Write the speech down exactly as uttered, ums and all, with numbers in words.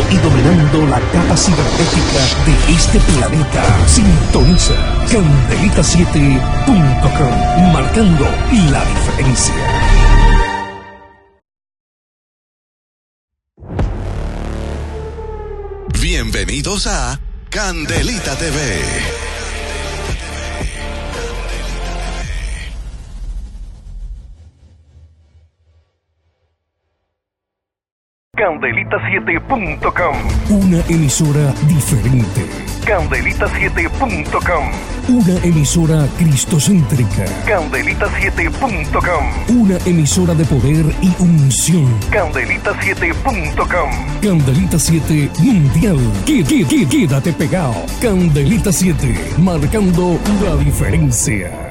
y dominando la capa cibernética de este planeta. Sintoniza Candelita siete punto com, marcando la diferencia. Bienvenidos a Candelita T V. Candelita siete punto com, una emisora diferente. Candelita siete punto com, una emisora cristocéntrica. Candelita siete punto com, una emisora de poder y unción. Candelita siete punto com, Candelita siete Mundial. Qué, qué, qué, quédate pegado. Candelita siete, marcando la diferencia.